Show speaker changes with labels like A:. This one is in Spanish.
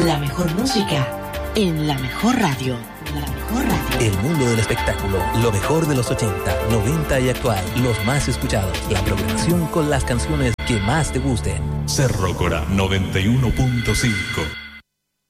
A: La mejor música en la mejor radio. La mejor radio.
B: El mundo del espectáculo, lo mejor de los 80, 90 y actual, los más escuchados, la programación con las canciones que más te gusten.
C: Cerro Corá 91.5.